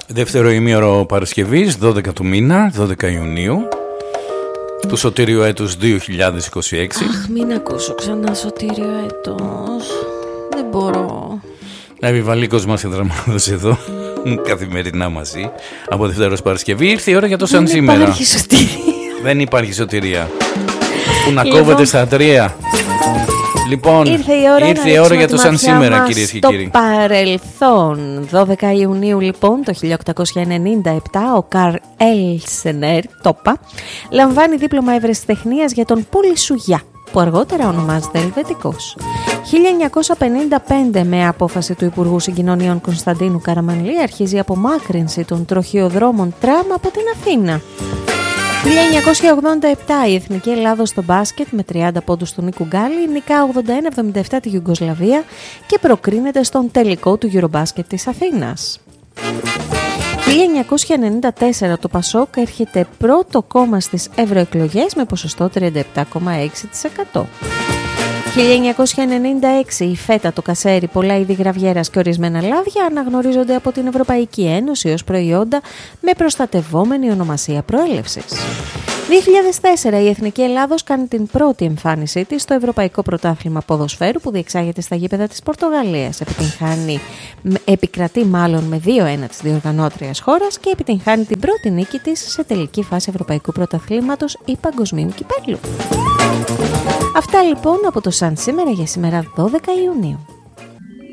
Δεύτερο ημίωρο Παρασκευής, 12 του μήνα, 12 Ιουνίου του Σωτήριου έτους 2026. Αχ, μην ακούσω ξανά Σωτήριο έτος. Δεν μπορώ. Επιβαλίκος μας εδραμάδος εδώ, καθημερινά μαζί, από Δευτέρα Παρασκευή. Ήρθε η ώρα για το σαν σήμερα. Δεν υπάρχει σωτηρία. Δεν υπάρχει σωτηρία. Που να κόβεται στα τρία. Λοιπόν, ήρθε η ώρα για το σαν σήμερα, κυρίες και κύριοι. Στο παρελθόν, 12 Ιουνίου λοιπόν, το 1897, ο Καρλ Έλσενερ, τόπα, λαμβάνει δίπλωμα ευρεσιτεχνίας για τον Πολυσουγιά, που αργότερα ονομάζεται Ελβετικός. 1955, με απόφαση του Υπουργού Συγκοινωνίων Κωνσταντίνου Καραμανλή, αρχίζει η απομάκρυνση των τροχιοδρόμων τραμ από την Αθήνα. 1987, η Εθνική Ελλάδος στο μπάσκετ με 30 πόντους του Νίκου Γκάλη νικά 81-77 τη Ιουγκοσλαβία και προκρίνεται στον τελικό του Eurobasket της Αθήνας. 1994, το ΠΑΣΟΚ έρχεται πρώτο κόμμα στις ευρωεκλογές με ποσοστό 37,6%. 1996, η φέτα, το κασέρι, πολλά είδη γραβιέρας και ορισμένα λάδια αναγνωρίζονται από την Ευρωπαϊκή Ένωση ως προϊόντα με προστατευόμενη ονομασία προέλευσης. 2004, η Εθνική Ελλάδος κάνει την πρώτη εμφάνισή της στο Ευρωπαϊκό Πρωτάθλημα Ποδοσφαίρου που διεξάγεται στα γήπεδα της Πορτογαλίας. Επικρατεί με 2-1 της διοργανώτριας χώρας και επιτυγχάνει την πρώτη νίκη της σε τελική φάση Ευρωπαϊκού Πρωταθλήματος ή Παγκοσμίου Κυπέλλου. Αυτά λοιπόν από το Σαν σήμερα για σήμερα 12 Ιουνίου.